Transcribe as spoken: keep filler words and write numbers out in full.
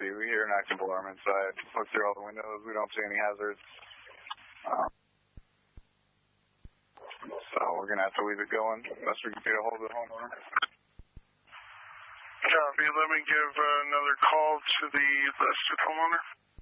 see. We hear an active alarm inside. Look through all the windows. We don't see any hazards. Um, so we're going to have to leave it going unless we can get a hold of the homeowner. Copy. Let me give uh, another call to the listed homeowner.